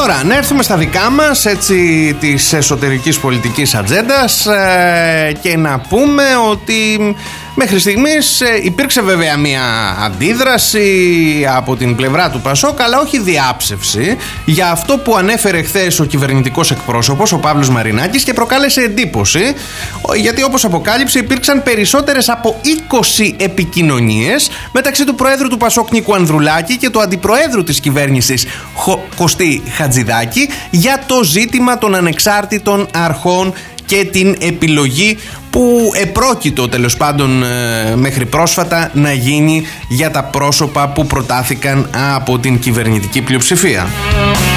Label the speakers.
Speaker 1: Τώρα, να έρθουμε στα δικά μας, έτσι, της εσωτερικής πολιτικής ατζέντας και να πούμε ότι μέχρι στιγμής υπήρξε βέβαια μια αντίδραση από την πλευρά του Πασόκ, αλλά όχι διάψευση για αυτό που ανέφερε χθες ο κυβερνητικός εκπρόσωπος, ο Παύλος Μαρινάκης, και προκάλεσε εντύπωση, γιατί όπως αποκάλυψε υπήρξαν περισσότερες από 20 επικοινωνίες μεταξύ του Προέδρου του Πασόκ Νίκου Ανδρουλάκη και του Αντιπροέδρου της κυβέρνησης Κωστή Χατζηδάκη για το ζήτημα των ανεξάρτητων αρχών και την επιλογή που επρόκειτο τέλος πάντων μέχρι πρόσφατα να γίνει για τα πρόσωπα που προτάθηκαν από την κυβερνητική πλειοψηφία.